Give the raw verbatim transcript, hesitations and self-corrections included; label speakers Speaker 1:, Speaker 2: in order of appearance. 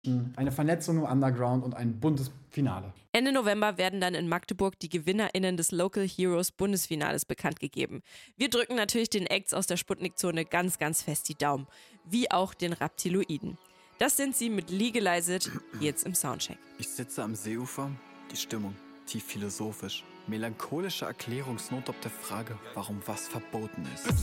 Speaker 1: eine Vernetzung im Underground und ein buntes Finale.
Speaker 2: Ende November werden dann in Magdeburg die GewinnerInnen des Local Heroes Bundesfinales bekannt gegeben. Wir drücken natürlich den Acts aus der Sputnik-Zone ganz, ganz fest die Daumen. Wie auch den Reptiloiden. Das sind sie mit Legalized jetzt im Soundcheck.
Speaker 3: Ich sitze am Seeufer, die Stimmung tief philosophisch. Melancholische Erklärungsnot ob der Frage, warum was verboten ist.